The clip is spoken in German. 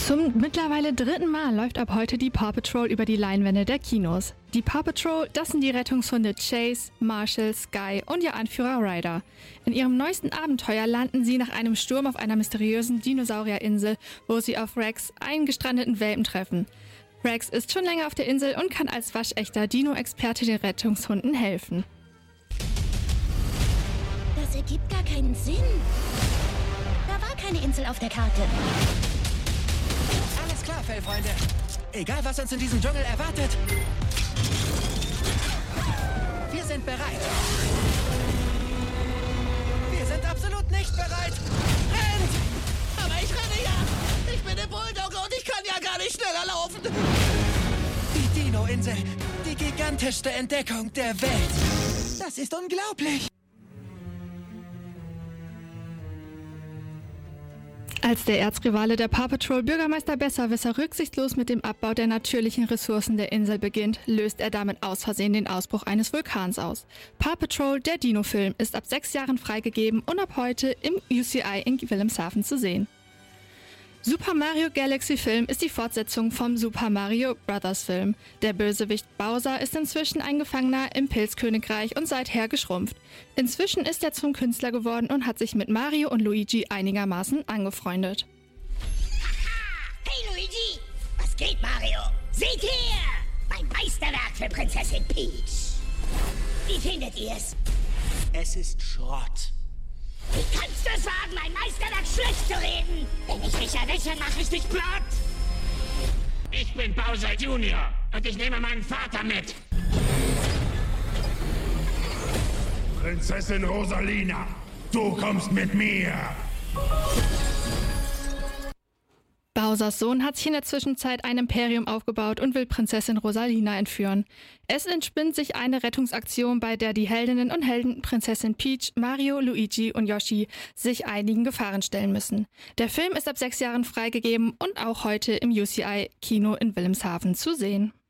Zum mittlerweile dritten Mal läuft ab heute die Paw Patrol über die Leinwände der Kinos. Die Paw Patrol, das sind die Rettungshunde Chase, Marshall, Sky und ihr Anführer Ryder. In ihrem neuesten Abenteuer landen sie nach einem Sturm auf einer mysteriösen Dinosaurierinsel, wo sie auf Rex, einen gestrandeten Welpen, treffen. Rex ist schon länger auf der Insel und kann als waschechter Dino-Experte den Rettungshunden helfen. Das ergibt gar keinen Sinn. Da war keine Insel auf der Karte. Alles klar, Fellfreunde. Egal, was uns in diesem Dschungel erwartet. Wir sind bereit. Wir sind absolut nicht bereit. Rennt! Aber ich renne ja! Ich bin der Bulldogge und ich kann ja gar nicht schneller laufen! Die Dino-Insel. Die gigantischste Entdeckung der Welt. Das ist unglaublich. Als der Erzrivale der Paw Patrol, Bürgermeister Besserwisser, rücksichtslos mit dem Abbau der natürlichen Ressourcen der Insel beginnt, löst er damit aus Versehen den Ausbruch eines Vulkans aus. Paw Patrol, der Dino-Film, ist ab 6 Jahren freigegeben und ab heute im UCI in Wilhelmshaven zu sehen. Super Mario Galaxy Film ist die Fortsetzung vom Super Mario Bros. Film. Der Bösewicht Bowser ist inzwischen ein Gefangener im Pilzkönigreich und seither geschrumpft. Inzwischen ist er zum Künstler geworden und hat sich mit Mario und Luigi einigermaßen angefreundet. Hey Luigi! Was geht, Mario? Seht her! Mein Meisterwerk für Prinzessin Peach. Wie findet ihr's? Es ist Schrott. Wie kannst du es wagen, mein Meisterwerk schlecht zu reden? Wenn ich mich erwische, mach ich dich platt! Ich bin Bowser Junior und ich nehme meinen Vater mit. Prinzessin Rosalina, du kommst mit mir! Bowsers Sohn hat sich in der Zwischenzeit ein Imperium aufgebaut und will Prinzessin Rosalina entführen. Es entspinnt sich eine Rettungsaktion, bei der die Heldinnen und Helden Prinzessin Peach, Mario, Luigi und Yoshi sich einigen Gefahren stellen müssen. Der Film ist ab 6 Jahren freigegeben und auch heute im UCI Kino in Wilhelmshaven zu sehen.